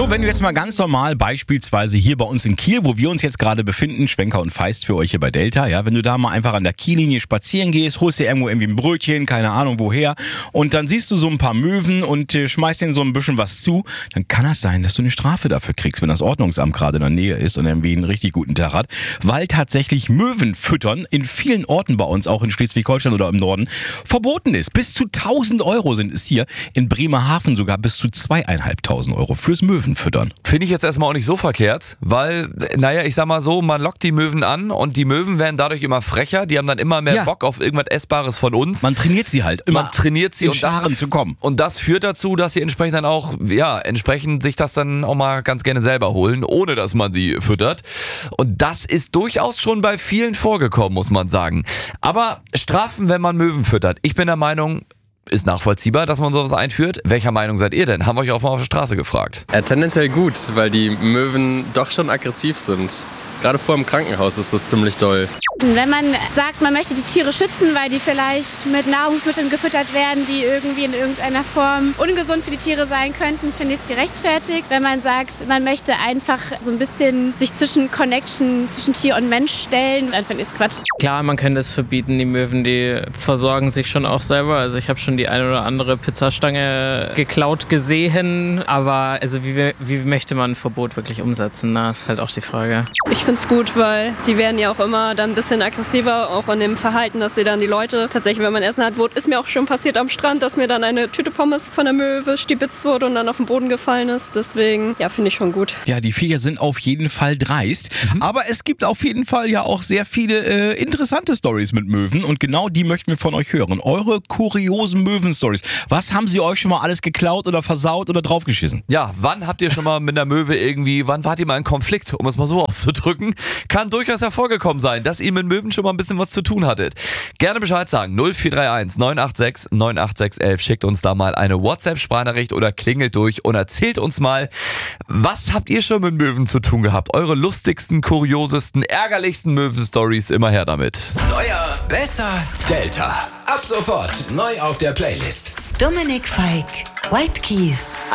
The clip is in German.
So, wenn du jetzt mal ganz normal beispielsweise hier bei uns in Kiel, wo wir uns jetzt gerade befinden, Schwenker und Feist für euch hier bei Delta, ja, wenn du da mal einfach an der Kiellinie spazieren gehst, holst dir irgendwo irgendwie ein Brötchen, keine Ahnung woher, und dann siehst du so ein paar Möwen und schmeißt denen so ein bisschen was zu, dann kann das sein, dass du eine Strafe dafür kriegst, wenn das Ordnungsamt gerade in der Nähe ist und irgendwie einen richtig guten Tag hat, weil tatsächlich Möwen füttern in vielen Orten bei uns, auch in Schleswig-Holstein oder im Norden, verboten ist. Bis zu 1.000 Euro sind es hier, in Bremerhaven sogar bis zu 2.500 Euro fürs Möwenfüttern. Finde ich jetzt erstmal auch nicht so verkehrt, weil, naja, ich sag mal so, man lockt die Möwen an und die Möwen werden dadurch immer frecher, die haben dann immer mehr Bock auf irgendwas Essbares von uns. Man trainiert sie halt immer, man trainiert sie in Scharen zu kommen. Und das führt dazu, dass sie entsprechend dann auch, entsprechend sich das dann auch mal ganz gerne selber holen, ohne dass man sie füttert. Und das ist durchaus schon bei vielen vorgekommen, muss man sagen. Aber Strafen, wenn man Möwen füttert, ich bin der Meinung, ist nachvollziehbar, dass man sowas einführt. Welcher Meinung seid ihr denn? Haben wir euch auch mal auf der Straße gefragt. Tendenziell gut, weil die Möwen doch schon aggressiv sind. Gerade vor dem Krankenhaus ist das ziemlich doll. Wenn man sagt, man möchte die Tiere schützen, weil die vielleicht mit Nahrungsmitteln gefüttert werden, die irgendwie in irgendeiner Form ungesund für die Tiere sein könnten, finde ich es gerechtfertigt. Wenn man sagt, man möchte einfach so ein bisschen sich zwischen Tier und Mensch stellen, dann finde ich es Quatsch. Klar, man könnte es verbieten. Die Möwen, die versorgen sich schon auch selber. Also ich habe schon die eine oder andere Pizzastange geklaut gesehen. Aber also wie möchte man ein Verbot wirklich umsetzen? Das ist halt auch die Frage. Ich finde es gut, weil die werden ja auch immer dann ein bisschen aggressiver, auch in dem Verhalten, dass sie dann die Leute tatsächlich, wenn man Essen hat, ist mir auch schon passiert am Strand, dass mir dann eine Tüte Pommes von der Möwe stibitzt wurde und dann auf den Boden gefallen ist. Deswegen, ja, finde ich schon gut. Ja, die Viecher sind auf jeden Fall dreist. Aber es gibt auf jeden Fall ja auch sehr viele interessante Storys mit Möwen und genau die möchten wir von euch hören. Eure kuriosen Möwen-Stories. Was haben sie euch schon mal alles geklaut oder versaut oder draufgeschissen? Ja, wann habt ihr schon mal mit einer Möwe wann wart ihr mal in Konflikt, um es mal so auszudrücken? Kann durchaus hervorgekommen sein, dass ihr mit Möwen schon mal ein bisschen was zu tun hattet. Gerne Bescheid sagen, 0431 986 98611. Schickt uns da mal eine WhatsApp-Sprachnachricht oder klingelt durch und erzählt uns mal, was habt ihr schon mit Möwen zu tun gehabt? Eure lustigsten, kuriosesten, ärgerlichsten Möwen-Stories, immer her damit. Neuer, besser, Delta. Ab sofort neu auf der Playlist. Dominik Feick, White Keys.